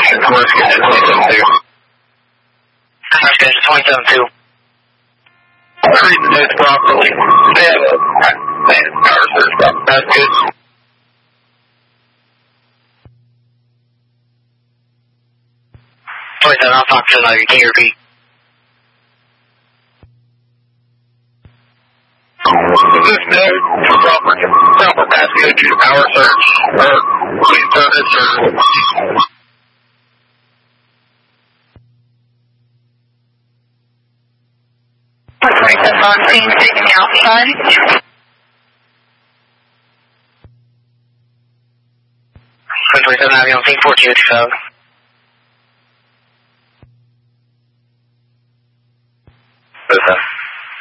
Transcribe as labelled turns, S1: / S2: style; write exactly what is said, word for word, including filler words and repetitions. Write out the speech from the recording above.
S1: We're scheduled twenty-seven two.
S2: We're scheduled twenty-seven two.
S1: Read the notes properly. They have a power surge. That's good.
S2: twenty-seven, I'll talk to another. Can you repeat?
S1: This node for proper, proper passcode due to power surge, or please service or...
S3: twenty-seven on scene, taking me outside.
S2: twenty-seven, Avenue on scene, fourteen fifty-seven. What's that?